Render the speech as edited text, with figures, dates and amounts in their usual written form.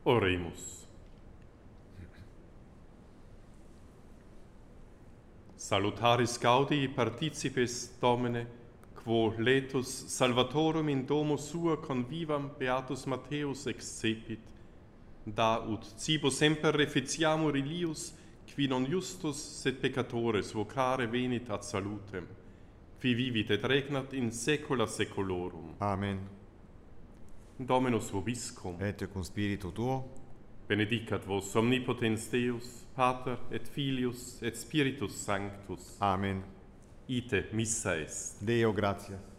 Oremus. Salutaris Gaudi participes Domine, quo letus Salvatorum in domo sua convivam Beatus Matthäus excepit, da ut cibo semper reficiamur ilius, qui non justus sed peccatores vocare venit ad salutem, qui vivit et regnat in saecula saeculorum. Amen. Dominus vobiscum. Et cum spiritu tuo, Benedicat vos omnipotens Deus, Pater et Filius et Spiritus Sanctus. Amen. Ite missa est. Deo gratias.